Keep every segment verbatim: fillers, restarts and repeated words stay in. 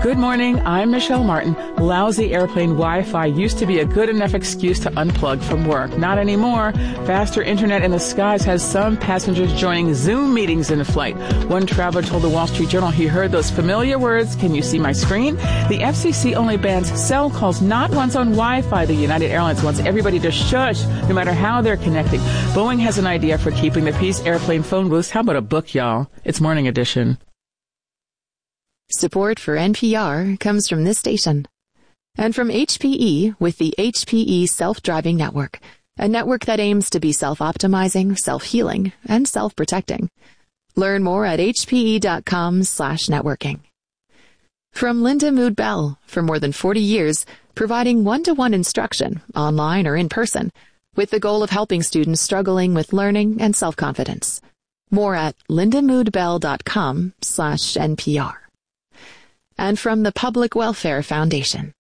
Good morning, I'm Michelle Martin. Lousy airplane Wi-Fi used to be a good enough excuse to unplug from work. Not anymore. Faster internet in the skies has some passengers joining Zoom meetings in flight. One traveler told the Wall Street Journal he heard those familiar words, "Can you see my screen?" The F C C only bans cell calls, not ones on Wi-Fi. The United Airlines wants everybody to shush, no matter how they're connecting. Boeing has an idea for keeping the peace airplane phone booths. How about a book, y'all? It's Morning Edition. Support for N P R comes from this station and from H P E with the H P E Self-Driving Network, a network that aims to be self-optimizing, self-healing, and self-protecting. Learn more at hpe.com slash networking. From Linda Mood Bell, for more than forty years, providing one-to-one instruction, online or in person, with the goal of helping students struggling with learning and self-confidence. More at lindamoodbell.com slash NPR. And from the Public Welfare Foundation.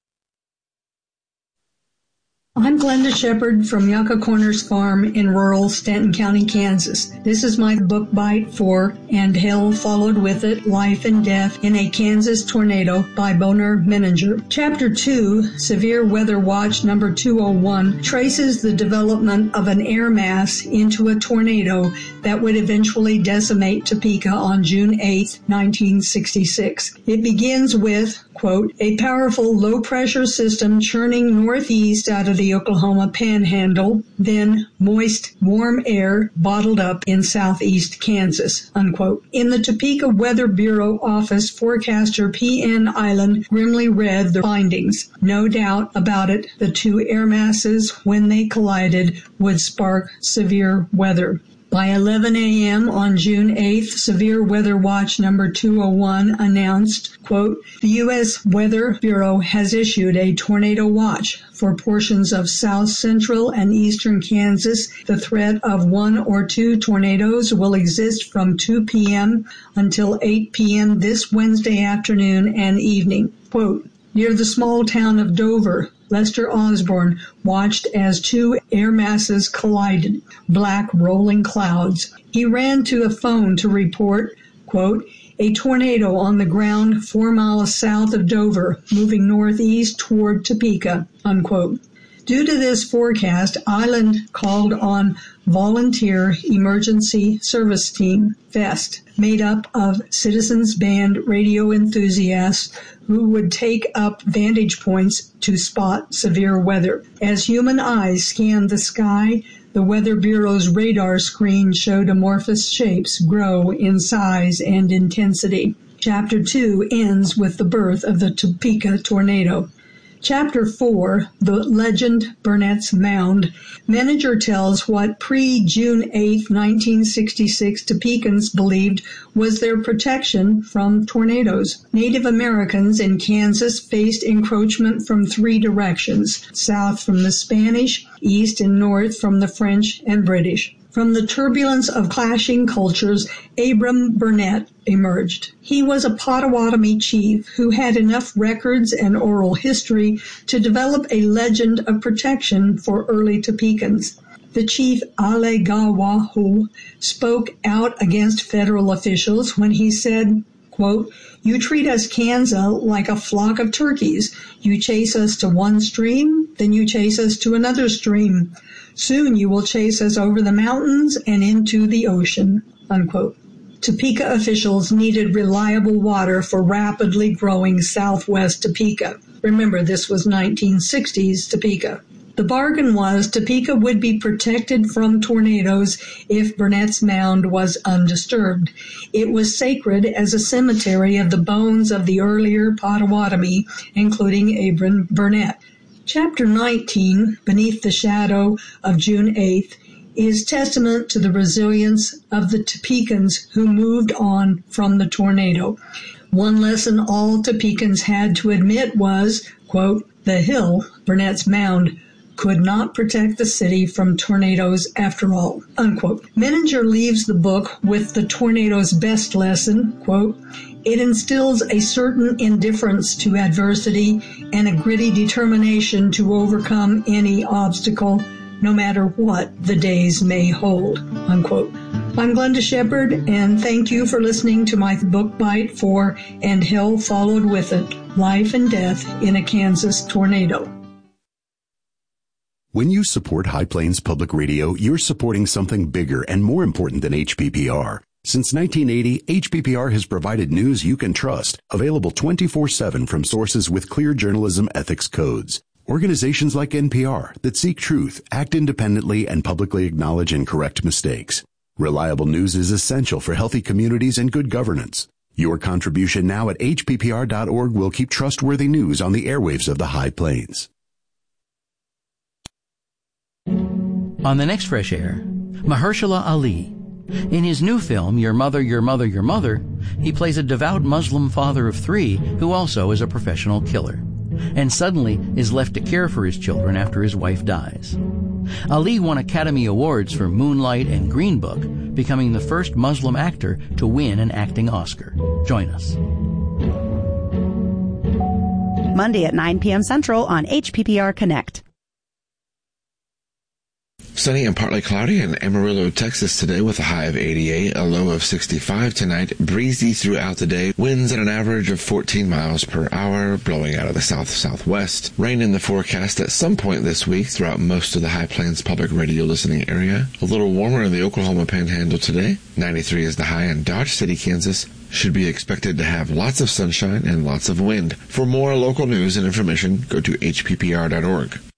I'm Glenda Shepard from Yucca Corners Farm in rural Stanton County, Kansas. This is my book bite for And Hell Followed With It, Life and Death in a Kansas Tornado by Boner Menninger. Chapter two, Severe Weather Watch number two oh one, traces the development of an air mass into a tornado that would eventually decimate Topeka on June eighth, nineteen sixty-six. It begins with, quote, a powerful low-pressure system churning northeast out of the Oklahoma Panhandle, then moist, warm air bottled up in southeast Kansas, unquote. In the Topeka Weather Bureau office, forecaster P N Island grimly read the findings. No doubt about it, the two air masses, when they collided, would spark severe weather. By eleven a.m. on June eighth, Severe Weather Watch number two oh one announced, quote, the U S Weather Bureau has issued a tornado watch for portions of south central and eastern Kansas. The threat of one or two tornadoes will exist from two p.m. until eight p.m. this Wednesday afternoon and evening. Quote, near the small town of Dover, Lester Osborne watched as two air masses collided, black rolling clouds. He ran to a phone to report, quote, a tornado on the ground four miles south of Dover, moving northeast toward Topeka, unquote. Due to this forecast, Island called on Volunteer Emergency Service Team, VEST, made up of Citizens Band radio enthusiasts who would take up vantage points to spot severe weather. As human eyes scanned the sky, the Weather Bureau's radar screen showed amorphous shapes grow in size and intensity. Chapter two ends with the birth of the Topeka tornado. Chapter four, The Legend Burnett's Mound, Menninger tells what pre-June eighth, nineteen sixty-six Topekans believed was their protection from tornadoes. Native Americans in Kansas faced encroachment from three directions, south from the Spanish, east and north from the French and British. From the turbulence of clashing cultures, Abram Burnett emerged. He was a Potawatomi chief who had enough records and oral history to develop a legend of protection for early Topekans. The chief Alegawahu spoke out against federal officials when he said, quote, you treat us Kansa like a flock of turkeys. You chase us to one stream, then you chase us to another stream. Soon you will chase us over the mountains and into the ocean, unquote. Topeka officials needed reliable water for rapidly growing southwest Topeka. Remember, this was nineteen sixties Topeka. The bargain was Topeka would be protected from tornadoes if Burnett's Mound was undisturbed. It was sacred as a cemetery of the bones of the earlier Potawatomi, including Abram Burnett. Chapter nineteen, Beneath the Shadow of June eighth, is testament to the resilience of the Topekans who moved on from the tornado. One lesson all Topekans had to admit was, quote, the hill, Burnett's Mound, could not protect the city from tornadoes after all, unquote. Menninger leaves the book with the tornado's best lesson, quote, it instills a certain indifference to adversity and a gritty determination to overcome any obstacle, no matter what the days may hold, unquote. I'm Glenda Shepard, and thank you for listening to my book bite for And Hell Followed With It. Life and Death in a Kansas Tornado. When you support High Plains Public Radio, you're supporting something bigger and more important than H P P R. Since nineteen eighty, H P P R has provided news you can trust, available twenty-four seven from sources with clear journalism ethics codes. Organizations like N P R that seek truth, act independently, and publicly acknowledge and correct mistakes. Reliable news is essential for healthy communities and good governance. Your contribution now at H P P R dot org will keep trustworthy news on the airwaves of the High Plains. On the next Fresh Air, Mahershala Ali. In his new film, Your Mother, Your Mother, Your Mother, he plays a devout Muslim father of three who also is a professional killer, and suddenly is left to care for his children after his wife dies. Ali won Academy Awards for Moonlight and Green Book, becoming the first Muslim actor to win an acting Oscar. Join us. Monday at nine p.m. Central on H P P R Connect. Sunny and partly cloudy in Amarillo, Texas today with a high of eighty-eight, a low of sixty-five tonight. Breezy throughout the day. Winds at an average of fourteen miles per hour, blowing out of the south-southwest. Rain in the forecast at some point this week throughout most of the High Plains Public Radio listening area. A little warmer in the Oklahoma Panhandle today. ninety-three is the high in Dodge City, Kansas. Should be expected to have lots of sunshine and lots of wind. For more local news and information, go to H P P R dot org.